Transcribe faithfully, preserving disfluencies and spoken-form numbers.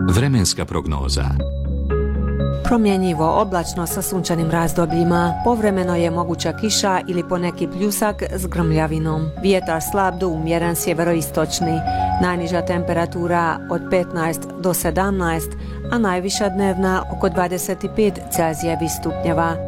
Vremenska prognoza. Promjenjivo oblačno sa sunčanim razdobljima, povremeno je moguća kiša ili poneki pljusak s grmljavinom. Vjetar slab do umjeren sjeveroistočni, najniža temperatura od petnaest do sedamnaest, a najviša dnevna oko dvadeset pet Celzijevih stupnjeva.